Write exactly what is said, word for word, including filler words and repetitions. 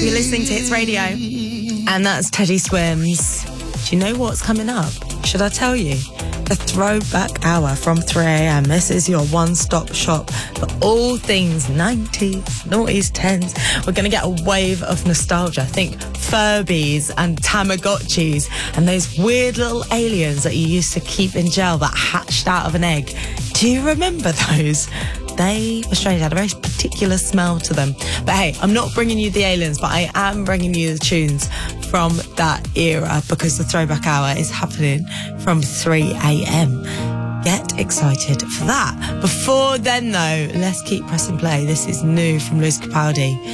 You're listening to Hits Radio, and that's Teddy Swims. Do you know what's coming up? Should I tell you? The Throwback Hour from three a.m. This is your one-stop shop for all things nineties, noughties, tens. We're going to get a wave of nostalgia. Think Furbies and Tamagotchis and those weird little aliens that you used to keep in jail that hatched out of an egg. Do you remember those? They were strange, had a very particular smell to them. But hey, I'm not bringing you the aliens, but I am bringing you the tunes from that era, because the Throwback Hour is happening from three a.m. Get excited for that. Before then, though, let's keep pressing play. This is new from Lewis Capaldi.